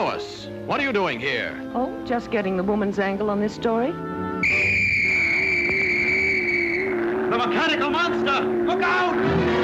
Lois, what are you doing here? Oh, just getting the woman's angle on this story. The mechanical monster! Look out!